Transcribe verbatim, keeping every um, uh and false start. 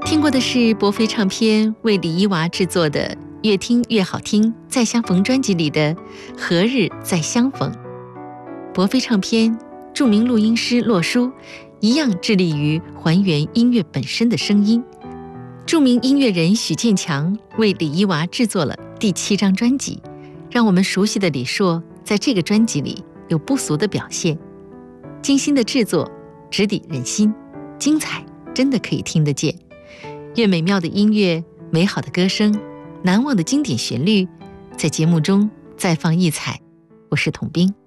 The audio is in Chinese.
听过的是博飞唱片为李一娃制作的《越听越好听再相逢》专辑里的《何日再相逢》。博飞唱片著名录音师骆书一样致力于还原音乐本身的声音。著名音乐人许建强为李一娃制作了第七张专辑，让我们熟悉的李硕在这个专辑里有不俗的表现，精心的制作直抵人心，精彩真的可以听得见。越美妙的音乐，美好的歌声，难忘的经典旋律，在节目中再放异彩。我是童冰。